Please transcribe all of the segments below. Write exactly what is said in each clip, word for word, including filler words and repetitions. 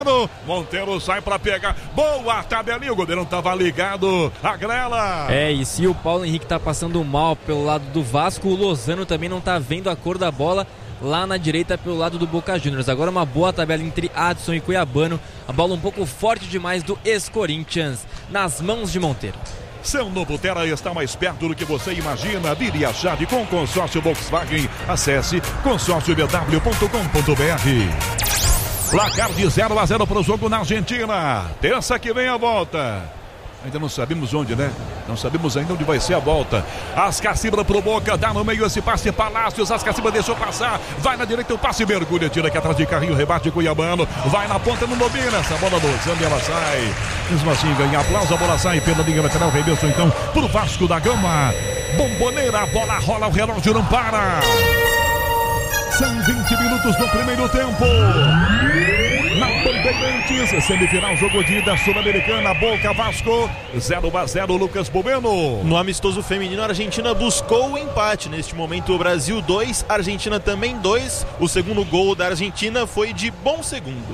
Monteiro sai pra pegar. Boa tabelinha, o goleiro não tava ligado. A Grela. É, e se o Paulo Henrique tá passando mal pelo lado do Vasco, o Lozano também não tá vendo a cor da bola lá na direita pelo lado do Boca Juniors. Agora uma boa tabela entre Adson e Cuiabano. A bola um pouco forte demais do ex-Corinthians nas mãos de Monteiro. Seu novo Terra está mais perto do que você imagina. Vire a chave com o consórcio Volkswagen. Acesse consórcio b w ponto com ponto b r. Placar de zero a zero para o jogo na Argentina. Terça que vem a volta. Ainda não sabemos onde, né? Não sabemos ainda onde vai ser a volta. Ascacibra pro Boca, dá no meio esse passe Palácios. Ascacibra deixou passar. Vai na direita, o passe mergulha, tira aqui atrás de carrinho, rebate Cuiabano. Vai na ponta, não domina. Essa bola do Zambi, ela sai. Mesmo assim, ganha aplauso, a bola sai pela linha lateral. Reverso então pro Vasco da Gama. Bomboneira, a bola rola, o relógio não para. São vinte minutos do primeiro tempo. Na Bandeirantes, semifinal, jogo de ida Sul-Americana, Boca Vasco, zero a zero, Lucas Bobeno. No amistoso feminino, a Argentina buscou o empate. Neste momento, o Brasil dois, Argentina também dois. O segundo gol da Argentina foi de bom segundo.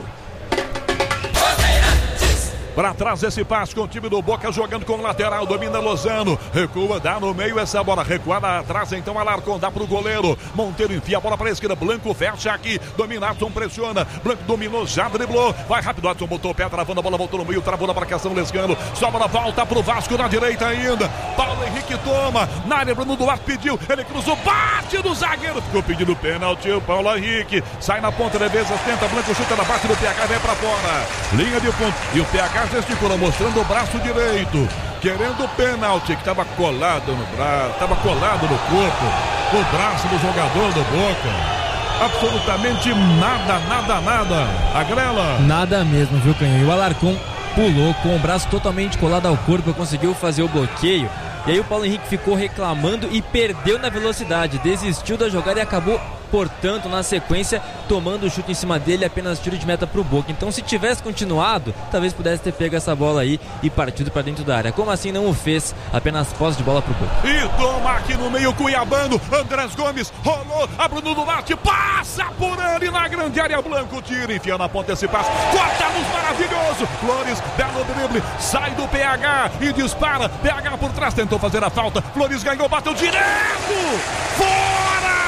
Para trás esse passe com o time do Boca jogando com o lateral, domina Lozano, recua, dá no meio essa bola, recuada atrás, então Alarcon dá pro goleiro, Monteiro enfia a bola para a esquerda, Blanco fecha aqui, domina, Adson pressiona, Blanco dominou, já driblou, vai rápido, Adson botou o pé, travando a bola, voltou no meio, travou na marcação, Lescano, só a bola volta pro Vasco na direita ainda, Paulo Henrique toma, na área, Bruno Duarte pediu, ele cruzou, bate do zagueiro, ficou pedindo pênalti, o Paulo Henrique, sai na ponta, defesa, tenta, Blanco chuta na base do P H, vem para fora, linha de ponto, e o P H gesticula, mostrando o braço direito, querendo o pênalti, que estava colado no braço, estava colado no corpo, o braço do jogador do Boca. Absolutamente nada, nada, nada. A Grela. Nada mesmo, viu, Canhão? E o Alarcon pulou com o braço totalmente colado ao corpo, conseguiu fazer o bloqueio. E aí o Paulo Henrique ficou reclamando e perdeu na velocidade, desistiu da jogada e acabou, portanto, na sequência, tomando o chute em cima dele, apenas tiro de meta pro Boca. Então, se tivesse continuado, talvez pudesse ter pego essa bola aí e partido para dentro da área. Como assim não o fez? Apenas posse de bola pro Boca. E toma aqui no meio Cuiabano, Andrés Gomes, rolou, a Bruno Duarte, passa por ele na grande área, Blanco tira, enfia na ponta esse passe, corta a luz, maravilhoso, Flores, belo drible, sai do P H e dispara, P H por trás, tentou fazer a falta, Flores ganhou, bateu direto, fora!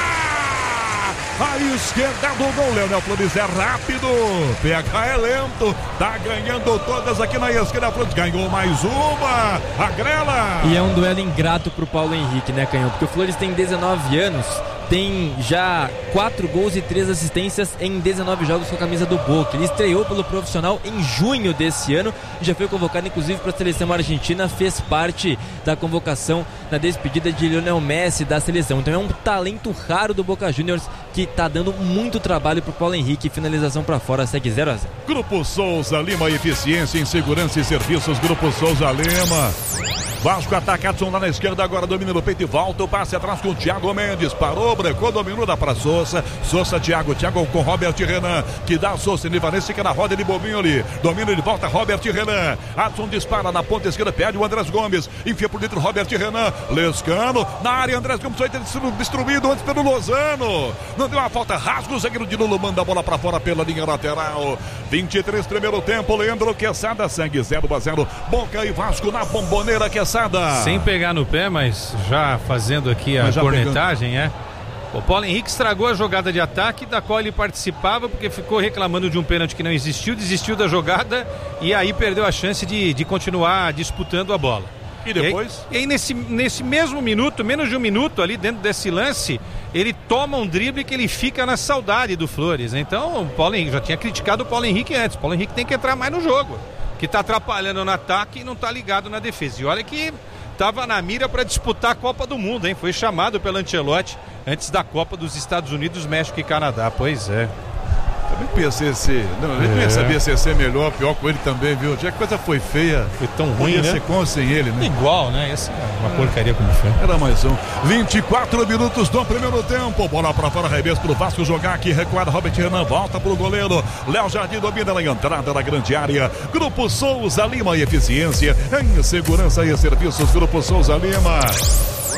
A esquerda do gol, Leonel Flores é rápido, P H é lento, tá ganhando todas aqui na esquerda, Flores ganhou mais uma, a Grela. E é um duelo ingrato pro Paulo Henrique, né, Canhão? Porque o Flores tem dezenove anos, tem já quatro gols e três assistências em dezenove jogos com a camisa do Boca. Ele estreou pelo profissional em junho desse ano e já foi convocado inclusive para a seleção argentina, fez parte da convocação na despedida de Lionel Messi da seleção. Então é um talento raro do Boca Juniors que tá dando muito trabalho pro Paulo Henrique. Finalização para fora, segue zero a zero. Grupo Souza Lima, eficiência em segurança e serviços, Grupo Souza Lima. Vasco ataca, Adson lá na esquerda, agora domina no peito e volta, o passe atrás com o Thiago Mendes, parou, brecou, dominou, dá pra Sousa, Sousa, Thiago, Thiago com Robert Renan, que dá a Sousa, ele vai fica na roda, ele bobinho ali, domina, ele volta, Robert Renan, Adson dispara na ponta esquerda, pede o Andrés Gomes, enfia por dentro, Robert Renan, Lescano, na área, Andrés Gomes foi destruído antes pelo Lozano, não deu uma falta, rasga o zagueiro de Lula, manda a bola pra fora pela linha lateral, vinte e três primeiro tempo, Leandro Quesada, sangue zero a zero, Boca e Vasco na Bomboneira, Quesada. Sem pegar no pé, mas já fazendo aqui a cornetagem, pegando. é. O Paulo Henrique estragou a jogada de ataque da qual ele participava porque ficou reclamando de um pênalti que não existiu, desistiu da jogada e aí perdeu a chance de, de continuar disputando a bola. E depois? E aí, e aí nesse, nesse mesmo minuto, menos de um minuto ali dentro desse lance, ele toma um drible que ele fica na saudade do Flores. Então o Paulo Henrique, já tinha criticado o Paulo Henrique antes, o Paulo Henrique tem que entrar mais no jogo, que tá atrapalhando no ataque e não tá ligado na defesa. E olha que tava na mira para disputar a Copa do Mundo, hein? Foi chamado pelo Ancelotti antes da Copa dos Estados Unidos, México e Canadá. Pois é. Também pensei ser. Não, ele é. não ia saber se ia ser melhor, pior com ele também, viu? Já que a coisa foi feia. Foi tão ruim, ia né? ser com ou sem ele, né? Igual, né? Essa é uma é. porcaria como foi. Era mais um. vinte e quatro minutos do primeiro tempo. Bola pra fora, revés pro Vasco jogar aqui. Recuado, Robert Renan volta pro goleiro. Léo Jardim domina na entrada da grande área. Grupo Souza Lima, eficiência em segurança e serviços. Grupo Souza Lima.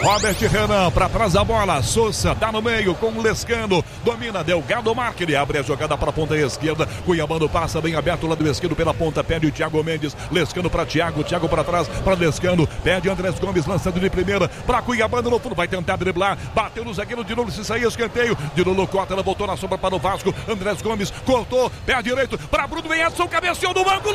Robert Renan pra trás da bola. Souza dá no meio com o Lescano. Domina Delgado Marques. Ele abre a jogada para a ponta esquerda. Cuiabano passa bem aberto lado esquerdo pela ponta. Pede o Thiago Mendes. Lescano para Thiago. Thiago para trás para Lescano. Pede Andrés Gomes lançando de primeira para Cuiabano no fundo. Vai tentar driblar. Bateu no zagueiro de novo. Se sair escanteio. De novo corta. Ela voltou na sombra para o Vasco. Andrés Gomes cortou. Pé direito para Bruno. Vem Edson. Cabeceou do ângulo.